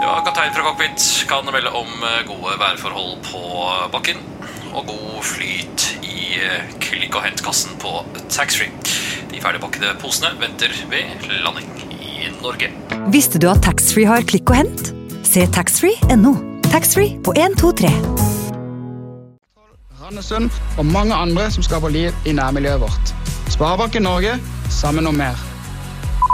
Ja, kaptein fra cockpit kan melde om gode værforhold på bakken og god flyt i klikk- og hentkassen på taxfree. De ferdigpakkede posene venter ved landing i Norge. Visste du at taxfree har klikk og hent? Se taxfree.no. Taxfree på 1, 2, 3. Randesund og mange andre som skaper liv i nærmiljøet vårt. Sparebanken Norge, sammen om mer.